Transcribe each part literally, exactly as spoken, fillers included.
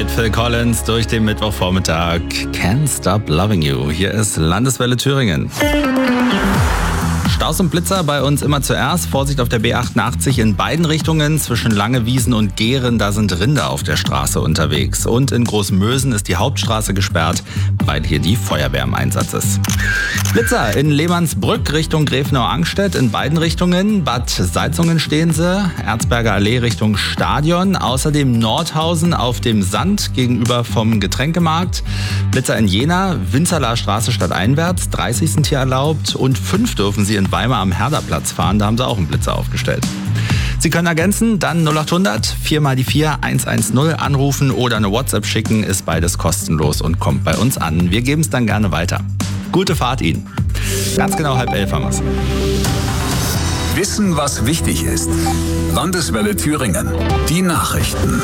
mit Phil Collins durch den Mittwochvormittag. Can't Stop Loving You. Hier ist Landeswelle Thüringen. Staus und Blitzer bei uns immer zuerst. Vorsicht auf der B achtundachtzig in beiden Richtungen. Zwischen Langewiesen und Gehren, da sind Rinder auf der Straße unterwegs. Und in Großmösen ist die Hauptstraße gesperrt, weil hier die Feuerwehr im Einsatz ist. Blitzer in Lehmannsbrück Richtung Grefenau-Angstedt in beiden Richtungen. Bad Salzungen stehen sie. Erzberger Allee Richtung Stadion. Außerdem Nordhausen auf dem Sand gegenüber vom Getränkemarkt. Blitzer in Jena, Winzerler Straße stadteinwärts. dreißig sind hier erlaubt. Und fünf dürfen sie in Weimar am Herderplatz fahren. Da haben sie auch einen Blitzer aufgestellt. Sie können ergänzen, dann null acht hundert vier mal die vier hundertzehn anrufen oder eine WhatsApp schicken. Ist beides kostenlos und kommt bei uns an. Wir geben es dann gerne weiter. Gute Fahrt Ihnen. Ganz genau halb elf haben wir's. Wissen, was wichtig ist. Landeswelle Thüringen. Die Nachrichten.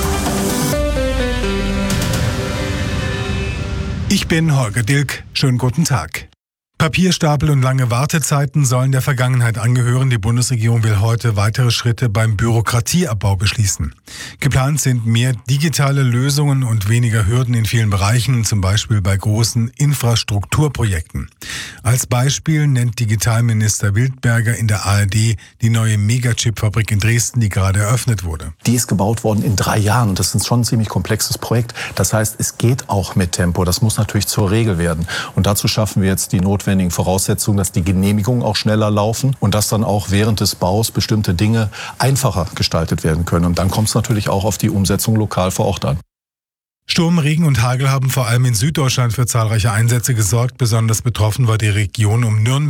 Ich bin Holger Dilk. Schönen guten Tag. Papierstapel und lange Wartezeiten sollen der Vergangenheit angehören. Die Bundesregierung will heute weitere Schritte beim Bürokratieabbau beschließen. Geplant sind mehr digitale Lösungen und weniger Hürden in vielen Bereichen, zum Beispiel bei großen Infrastrukturprojekten. Als Beispiel nennt Digitalminister Wildberger in der A R D die neue Megachip-Fabrik in Dresden, die gerade eröffnet wurde. Die ist gebaut worden in drei Jahren. Das ist schon ein ziemlich komplexes Projekt. Das heißt, es geht auch mit Tempo. Das muss natürlich zur Regel werden. Und dazu schaffen wir jetzt die notwendigen Voraussetzungen, dass die Genehmigungen auch schneller laufen und dass dann auch während des Baus bestimmte Dinge einfacher gestaltet werden können. Und dann kommt es natürlich auch auf die Umsetzung lokal vor Ort an. Sturm, Regen und Hagel haben vor allem in Süddeutschland für zahlreiche Einsätze gesorgt. Besonders betroffen war die Region um Nürnberg.